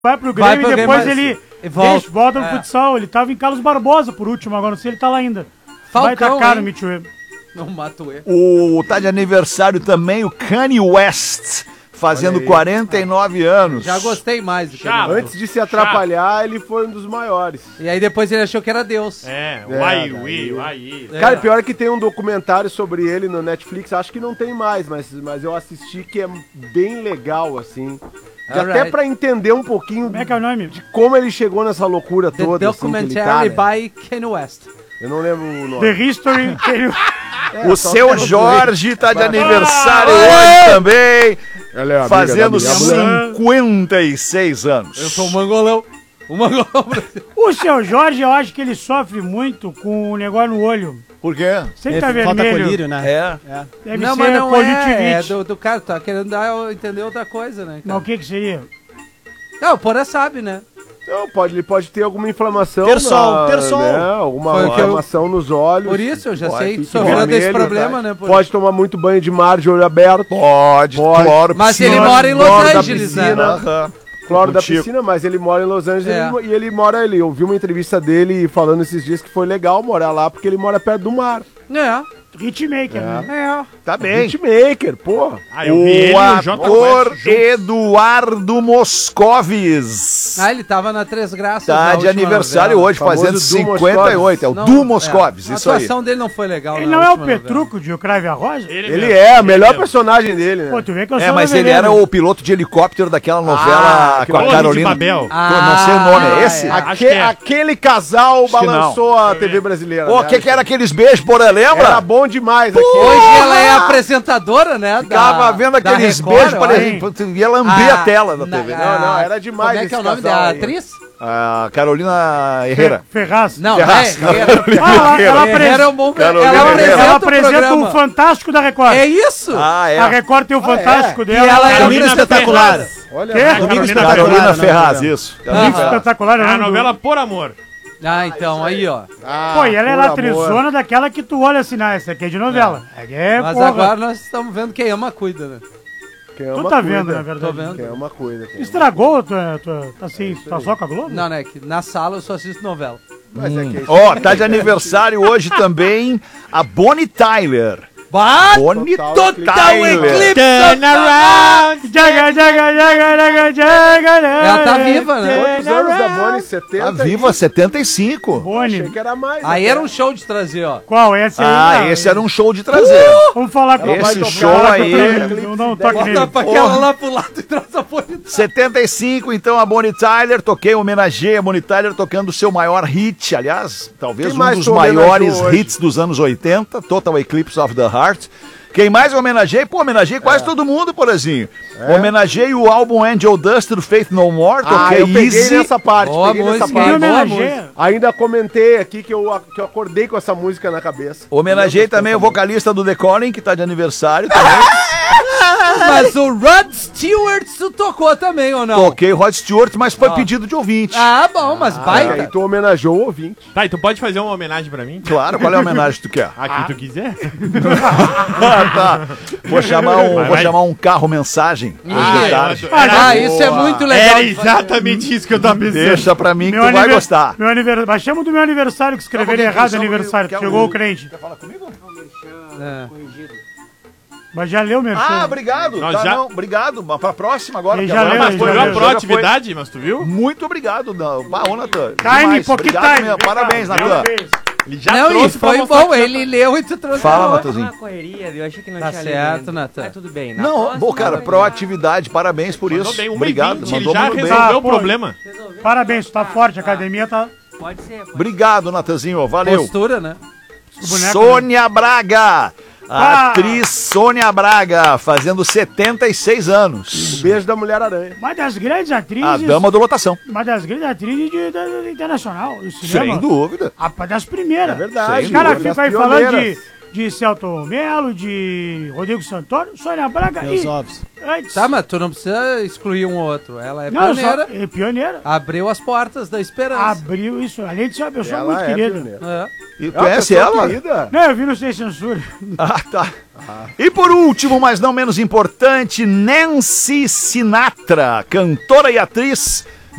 vai pro Grêmio e depois ele volta pro É. futsal. Ele tava em Carlos Barbosa por último, agora não sei se ele tá lá ainda. Falcão, vai tá caro, hein? Mitchue. Não mato ele. O tá de aniversário também o Kanye West, fazendo 49 anos. Já gostei mais do que Chato. ele. Antes de se atrapalhar, ele foi um dos maiores. E aí depois ele achou que era Deus. Uai. Cara, pior é que tem um documentário sobre ele no Netflix, acho que não tem mais, mas eu assisti que é bem legal, assim. Alright. Até pra entender um pouquinho Como é que é o nome? de como ele chegou nessa loucura The toda. Documentary by Kanye West. Eu não lembro o nome. The History. O só seu quero Jorge tá de aniversário hoje também, Ela é amiga fazendo da minha mulher. 56 anos. Eu sou o Mangolão. O Mangolão brasileiro. O seu Jorge, eu acho que ele sofre muito com o negócio no olho. Por quê? Sempre tá Falta vermelho. colírio, né? É. Deve Não, ser mas não conjuntivite. é do cara, tá querendo dar, entender outra coisa, né? Mas Cara? o que seria? Não, o Porã sabe, né? Então, ele pode ter alguma inflamação. Terçol. Né? Alguma Foi o que eu- inflamação nos olhos. Por isso eu já Pode, sei, fique sofrendo desse vermelho, problema, tá? né? Porã? Pode tomar muito banho de mar de olho aberto. Pode, cloro, Mas piscina. ele mora em Los Cloro da Angeles, né? piscina. Aham. Cloro da Contigo. piscina, mas ele mora em Los Angeles É. e ele mora ali. Eu vi uma entrevista dele falando esses dias que foi legal morar lá porque ele mora perto do mar. É. Hitmaker, né? É. Tá bem. Hitmaker, porra. Eu vi ele e o Jota ator Quest juntos. Eduardo Moscovis Ah, ele tava na Três Graças. tá na de última aniversário novela. hoje, Famoso fazendo Du 58. É o Não, Du Moscovis, A isso aí. atuação dele não foi legal. Ele na não é o última novela. Petrucco de O Crave a Rosa? Ele mesmo. é a melhor mesmo. personagem dele, né? Pô, tu vê que eu É, sou mas ele noveleiro. era o piloto de helicóptero daquela novela com a Torre de Carolina. Babel. Não sei o nome, é esse? é. Acho que é. Aquele casal que não. balançou a TV brasileira. Pô, o né? que era aqueles beijos, porra, lembra? Era bom demais aqui. Hoje ela é apresentadora, né? Ficava vendo da aqueles Record, beijos, ó, parecia, ia lamber a tela da TV. Não, era demais Como é que é o esse nome casal da aí. atriz? A Carolina Herrera. Ferraz. Não, Ferraz. é Herrera. ela Herrera é um bom... Carolina Ela Herrera. Ela apresenta o apresenta programa. o Fantástico da Record. É isso? Ah, é. A Record tem o Fantástico E dela. ela é Domingo Carolina Espetacular. Ferraz. Olha, Quê? Domingo Carolina Espetacular. Carolina né, Ferraz, programa. isso. Domingo Espetacular. É o a nome do- novela Por Amor. Ah, então, aí, ó. Pô, e ela é por latrizona amor. daquela que tu olha assim, não, essa aqui é de novela. Mas porra. agora nós estamos vendo quem ama, cuida, né? Quem Tu ama, tá cuida. vendo, na verdade. Tô vendo. Quem ama, cuida. quem ama. Estragou, tá assim, tá só com a Globo? Não, né? Que na sala eu só assisto novela. Mas é que é isso. Ó, tá de aniversário hoje também a Bonnie Tyler. Bah! Bonnie Total Tyler. eclipse! Turn around. Jaga, jaga, jaga, jaga, jaga, Ela tá viva, né? Quantos anos da Bonnie? 70? A Viva 75. Achei Boni. que era mais. Aí até. era um show de trazer, ó. Qual? Esse aí? Ah, não. esse era um show de trazer. Vamos falar com Ela vai Esse tocar show lá aí- com o Eclipse Não dá um de toque 10. nele. Bota pra aquela lá pro lado e traz a bonita. 75, então, a Bonnie Tyler. Toquei, homenageei a Bonnie Tyler tocando o seu maior hit. Aliás, talvez Quem um mais dos tu homenageou maiores hoje? hits dos anos 80, Total Eclipse of the Heart. Quem mais eu homenageei? Pô, homenageei quase todo mundo, Porazinho. Homenageei o álbum Angel Dust do Faith No More, Ah, toquei eu peguei Easy. nessa parte. Boa peguei nessa música, Quem hein? parte. Boa homenageia? Ainda comentei aqui que eu acordei com essa música na cabeça. Homenageei também o vocalista do The Calling, que tá de aniversário também. Mas o Rod Stewart tu tocou também, ou não? Toquei Rod Stewart, mas foi pedido de ouvinte. Ah, bom, mas Aí baita. tu homenageou o ouvinte. Tá, e tu pode fazer uma homenagem pra mim? Claro, qual é a homenagem que tu quer? A quem tu quiser. Ah, tá. Vou chamar um carro mensagem hoje de tarde. Ah, isso é muito legal. Era exatamente isso que eu tava pensando. Deixa pra mim que Meu tu vai aniver- gostar. Meu aniversário. Mas chama do meu aniversário que escreveram errado aniversário. Quer Chegou um- o crente. Quer falar comigo? É. Mas já leu, meu Ah, filho. obrigado. Nós Tá, já- não, obrado. Mas pra próxima agora. Ele porque já agora leu, mas ele foi já uma leu. proatividade, mas tu viu? Muito obrigado, não. Bah, Natan. Time, Demais. pouquinho Obrigado time. mesmo. Parabéns, Natan. Ele já Não, e trouxe pra foi mostrar bom, que já ele leu e tu trouxe. Fala, pra Natanzinho. Uma correria, eu achei que não Tá tinha certo, lido. Natan. Mas tudo bem. Na Não, próxima bom, cara, vai proatividade, parabéns por Mandou isso. bem, 1h20, Obrigado, ele mandou já muito bem. resolveu Tá, o pô. problema. resolver. Parabéns, tu tá forte. A academia tá. Pode ser. Pode Obrigado, Natanzinho, valeu. Postura, né? boneco, Sônia Braga. A Ah. atriz Sônia Braga, fazendo 76 anos. O beijo da Mulher-Aranha. Uma das grandes atrizes. A dama do lotação. Uma das grandes atrizes da internacional. Do cinema. Sem dúvida. A das primeiras. É verdade. Os caras Sem ficam aí dúvida. falando Pioneiras. de Celton Mello, de Rodrigo Santoro, Sônia Braga Meus e ovos. antes. Tá, mas tu não precisa excluir um ou outro. Ela é Não, pioneira. é pioneira. Abriu as portas da esperança. Abriu isso. Além de ser uma pessoa Ela muito é querida. pioneira. É. E É uma conhece pessoa ela? querida. Não, eu vi no Sem Censura. Ah, tá. E por último, mas não menos importante, Nancy Sinatra, cantora e atriz,